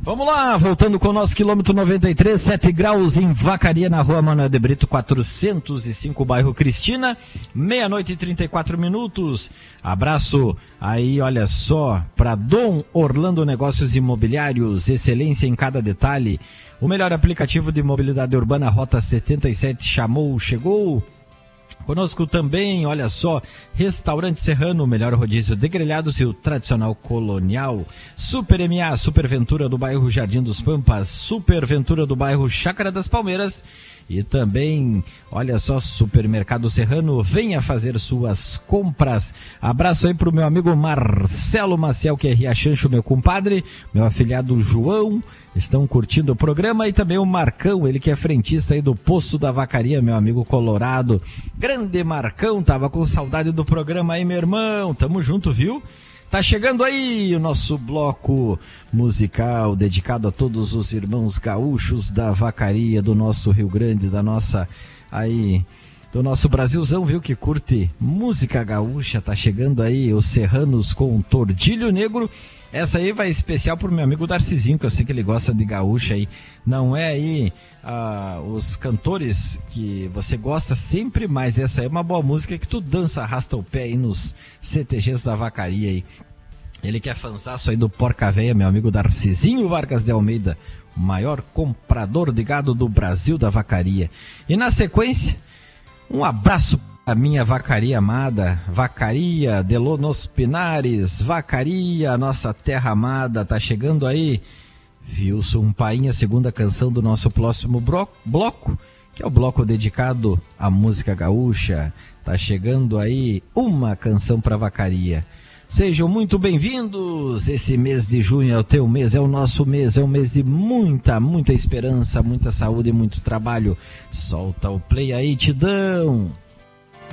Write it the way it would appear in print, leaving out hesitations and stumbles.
Vamos lá, voltando com o nosso quilômetro 93, 7 graus em Vacaria, na rua Manuel de Brito, 405, bairro Cristina, 00:34. Abraço aí, olha só, para Dom Orlando Negócios Imobiliários, excelência em cada detalhe. O melhor aplicativo de mobilidade urbana, Rota 77, chegou. Conosco também, olha só, Restaurante Serrano, o melhor rodízio de grelhados e o tradicional colonial. Super MA, Super Ventura do bairro Jardim dos Pampas, Super Ventura do bairro Chácara das Palmeiras. E também, olha só, Supermercado Serrano, venha fazer suas compras. Abraço aí pro meu amigo Marcelo Maciel, que é Riachancho, meu compadre, meu afilhado João, estão curtindo o programa, e também o Marcão, ele que é frentista aí do Posto da Vacaria, meu amigo colorado. Grande Marcão, tava com saudade do programa aí, meu irmão, tamo junto, viu? Tá chegando aí o nosso bloco musical dedicado a todos os irmãos gaúchos da Vacaria, do nosso Rio Grande, do nosso Brasilzão, viu, que curte música gaúcha. Tá chegando aí os Serranos com Tordilho Negro. Essa aí vai especial pro meu amigo Darcizinho, que eu sei que ele gosta de gaúcha aí. Não é aí os cantores que você gosta sempre, mas essa aí é uma boa música que tu dança, arrasta o pé aí nos CTGs da Vacaria aí. Ele que é fanzaço aí do Porca Véia, meu amigo Darcizinho Vargas de Almeida, o maior comprador de gado do Brasil da Vacaria. E na sequência, um abraço a minha Vacaria amada, Vacaria de Los Pinares, Vacaria, nossa terra amada. Tá chegando aí Wilson Painha, segunda canção do nosso próximo bloco, que é o bloco dedicado à música gaúcha. Tá chegando aí uma canção para Vacaria. Sejam muito bem-vindos. Esse mês de junho é o teu mês, é o nosso mês, é um mês de muita esperança, muita saúde e muito trabalho. Solta o play aí, Tidão.